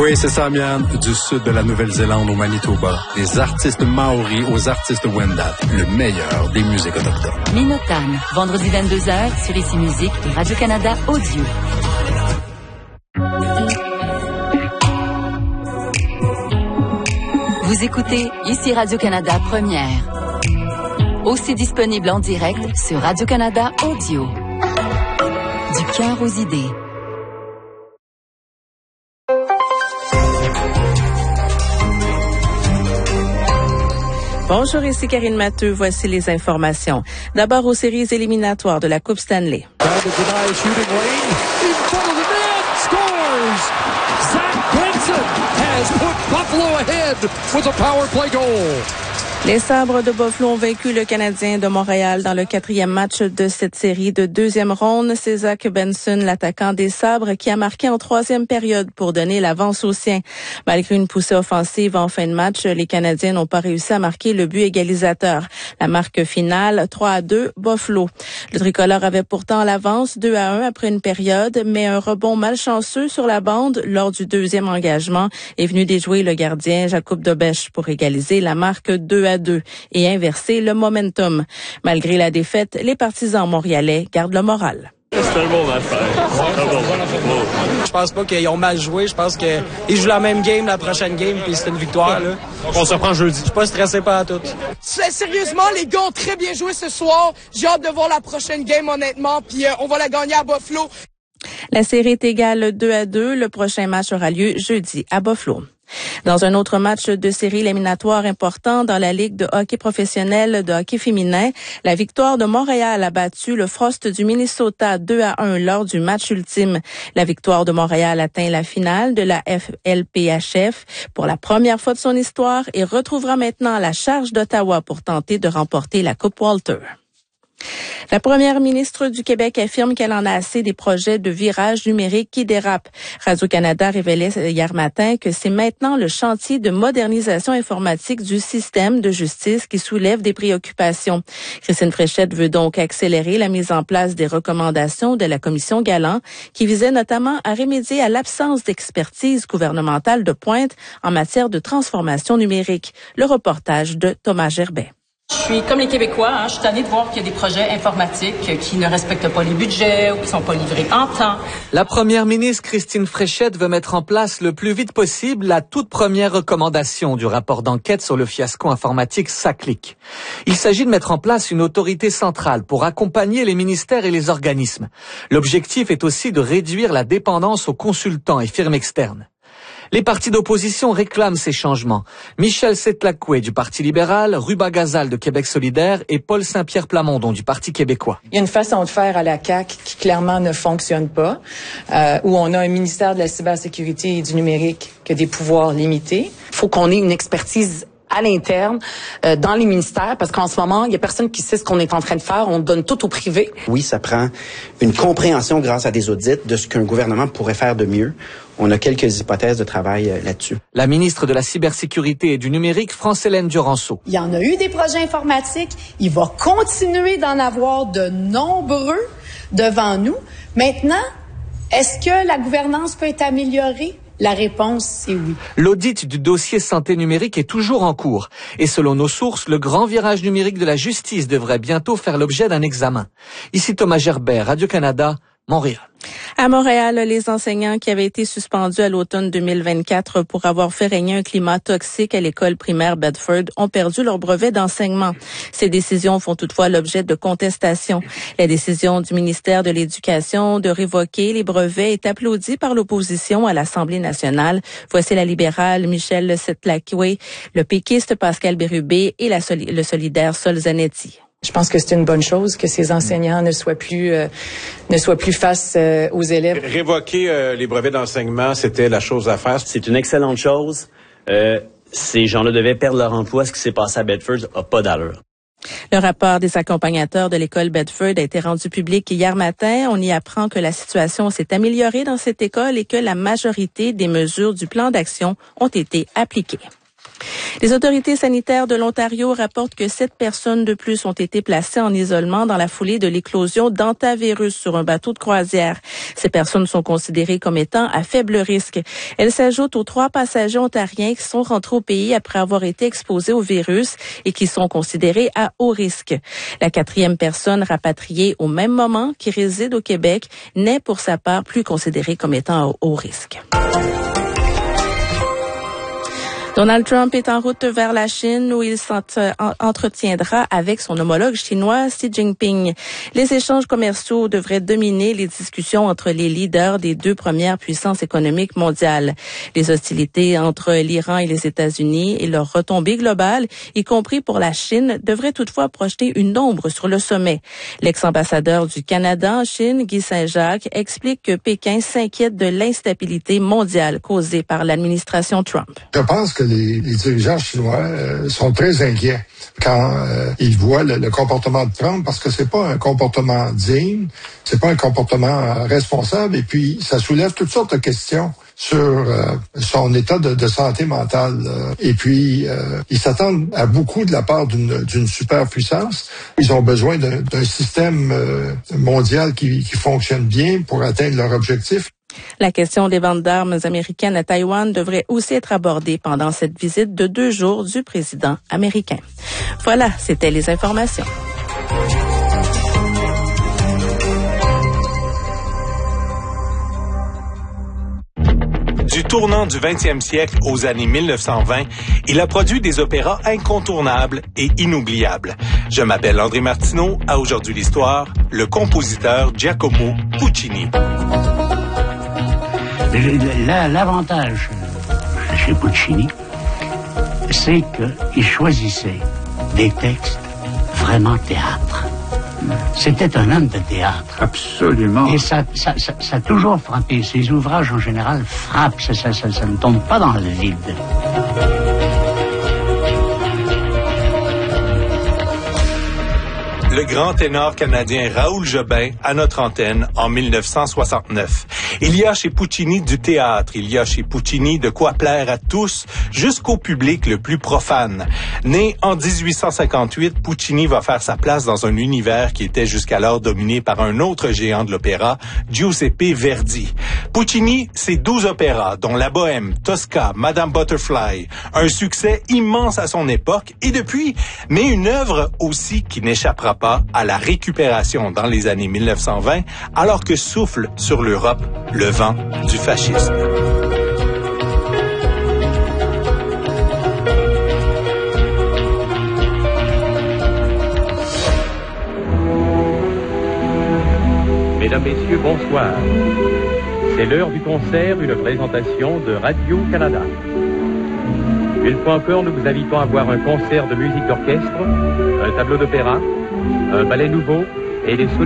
Oui, c'est ça, Mian, du sud de la Nouvelle-Zélande au Manitoba. Des artistes maoris aux artistes Wendat. Le meilleur des musiques autochtones. Minotan, vendredi 22h sur Ici Musique et Radio-Canada Audio. Vous écoutez Ici Radio-Canada Première. Aussi disponible en direct sur Radio-Canada Audio. Du cœur aux idées. Bonjour, ici Karine Matteux. Voici les informations. D'abord aux séries éliminatoires de la Coupe Stanley. Les Sabres de Buffalo ont vaincu le Canadien de Montréal dans le 4e match de cette série de deuxième ronde. C'est Zach Benson, l'attaquant des Sabres, qui a marqué en 3e période pour donner l'avance aux siens. Malgré une poussée offensive en fin de match, les Canadiens n'ont pas réussi à marquer le but égalisateur. La marque finale, 3-2, Buffalo. Le tricolore avait pourtant l'avance 2-1 après une période, mais un rebond malchanceux sur la bande lors du deuxième engagement est venu déjouer le gardien Jakub Dobeš pour égaliser la marque 2-2 et inverser le momentum. Malgré la défaite, les partisans montréalais gardent le moral. C'est un bon match. Je pense pas qu'ils ont mal joué. Je pense qu'ils jouent la même game la prochaine game, puis c'est une victoire. Là. On se reprend jeudi. Je suis pas stressé par tout. Sérieusement, les gars ont très bien joué ce soir. J'ai hâte de voir la prochaine game, honnêtement, puis on va la gagner à Buffalo. La série est égale 2-2. Le prochain match aura lieu jeudi à Buffalo. Dans un autre match de série éliminatoire important dans la Ligue de hockey professionnel de hockey féminin, la victoire de Montréal a battu le Frost du Minnesota 2-1 lors du match ultime. La victoire de Montréal atteint la finale de la FLPHF pour la première fois de son histoire et retrouvera maintenant la charge d'Ottawa pour tenter de remporter la Coupe Walter. La première ministre du Québec affirme qu'elle en a assez des projets de virage numérique qui dérapent. Radio-Canada révélait hier matin que c'est maintenant le chantier de modernisation informatique du système de justice qui soulève des préoccupations. Christine Fréchette veut donc accélérer la mise en place des recommandations de la commission Galland qui visait notamment à remédier à l'absence d'expertise gouvernementale de pointe en matière de transformation numérique. Le reportage de Thomas Gerbet. Je suis comme les Québécois, je suis tannée de voir qu'il y a des projets informatiques qui ne respectent pas les budgets ou qui sont pas livrés en temps. La première ministre Christine Fréchette veut mettre en place le plus vite possible la toute première recommandation du rapport d'enquête sur le fiasco informatique SACLIC. Il s'agit de mettre en place une autorité centrale pour accompagner les ministères et les organismes. L'objectif est aussi de réduire la dépendance aux consultants et firmes externes. Les partis d'opposition réclament ces changements. Michel Setlakoué du Parti libéral, Ruba Gazal de Québec solidaire et Paul Saint-Pierre Plamondon du Parti québécois. Il y a une façon de faire à la CAQ qui clairement ne fonctionne pas, où on a un ministère de la cybersécurité et du numérique qui a des pouvoirs limités. Il faut qu'on ait une expertise à l'interne, dans les ministères, parce qu'en ce moment, il y a personne qui sait ce qu'on est en train de faire. On donne tout au privé. Oui, ça prend une compréhension grâce à des audits de ce qu'un gouvernement pourrait faire de mieux. On a quelques hypothèses de travail là-dessus. La ministre de la Cybersécurité et du Numérique, France-Hélène Duranceau. Il y en a eu des projets informatiques. Il va continuer d'en avoir de nombreux devant nous. Maintenant, est-ce que la gouvernance peut être améliorée? La réponse, c'est oui. L'audit du dossier santé numérique est toujours en cours. Et selon nos sources, le grand virage numérique de la justice devrait bientôt faire l'objet d'un examen. Ici Thomas Gerbet, Radio-Canada, Montréal. À Montréal, les enseignants qui avaient été suspendus à l'automne 2024 pour avoir fait régner un climat toxique à l'école primaire Bedford ont perdu leur brevet d'enseignement. Ces décisions font toutefois l'objet de contestations. La décision du ministère de l'Éducation de révoquer les brevets est applaudie par l'opposition à l'Assemblée nationale. Voici la libérale Michel Setlakoué, le péquiste Pascal Bérubé et le solidaire Sol Zanetti. Je pense que c'est une bonne chose que ces enseignants ne soient plus face aux élèves. Révoquer les brevets d'enseignement, c'était la chose à faire. C'est une excellente chose. Ces gens-là devaient perdre leur emploi. Ce qui s'est passé à Bedford n'a pas d'allure. Le rapport des accompagnateurs de l'école Bedford a été rendu public hier matin. On y apprend que la situation s'est améliorée dans cette école et que la majorité des mesures du plan d'action ont été appliquées. Les autorités sanitaires de l'Ontario rapportent que 7 personnes de plus ont été placées en isolement dans la foulée de l'éclosion d'hantavirus sur un bateau de croisière. Ces personnes sont considérées comme étant à faible risque. Elles s'ajoutent aux 3 passagers ontariens qui sont rentrés au pays après avoir été exposés au virus et qui sont considérés à haut risque. La 4e personne rapatriée au même moment, qui réside au Québec, n'est pour sa part plus considérée comme étant à haut risque. Donald Trump est en route vers la Chine où il s'entretiendra avec son homologue chinois Xi Jinping. Les échanges commerciaux devraient dominer les discussions entre les leaders des 2 premières puissances économiques mondiales. Les hostilités entre l'Iran et les États-Unis et leur retombée globale, y compris pour la Chine, devraient toutefois projeter une ombre sur le sommet. L'ex-ambassadeur du Canada en Chine, Guy Saint-Jacques, explique que Pékin s'inquiète de l'instabilité mondiale causée par l'administration Trump. Je pense que les dirigeants chinois sont très inquiets quand ils voient le comportement de Trump, parce que c'est pas un comportement digne, c'est pas un comportement responsable, et puis ça soulève toutes sortes de questions sur son état de santé mentale. Et puis, ils s'attendent à beaucoup de la part d'une superpuissance. Ils ont besoin d'un système mondial qui fonctionne bien pour atteindre leur objectif. La question des ventes d'armes américaines à Taïwan devrait aussi être abordée pendant cette visite de 2 jours du président américain. Voilà, c'était les informations. Du tournant du 20e siècle aux années 1920, il a produit des opéras incontournables et inoubliables. Je m'appelle André Martineau, à Aujourd'hui l'Histoire, le compositeur Giacomo Puccini. L'avantage chez Puccini, c'est qu'il choisissait des textes vraiment théâtre. C'était un homme de théâtre. Absolument. Et ça a toujours frappé. Ses ouvrages, en général, frappent. Ça ne tombe pas dans le vide. Le grand ténor canadien Raoul Jobin à notre antenne en 1969. Il y a chez Puccini du théâtre, il y a chez Puccini de quoi plaire à tous, jusqu'au public le plus profane. Né en 1858, Puccini va faire sa place dans un univers qui était jusqu'alors dominé par un autre géant de l'opéra, Giuseppe Verdi. Puccini, c'est 12 opéras, dont La Bohème, Tosca, Madame Butterfly, un succès immense à son époque et depuis, mais une œuvre aussi qui n'échappera pas à la récupération dans les années 1920, alors que souffle sur l'Europe le vent du fascisme. Mesdames, Messieurs, bonsoir. C'est l'heure du concert, une présentation de Radio-Canada. Une fois encore, nous vous invitons à voir un concert de musique d'orchestre, un tableau d'opéra, un ballet nouveau et des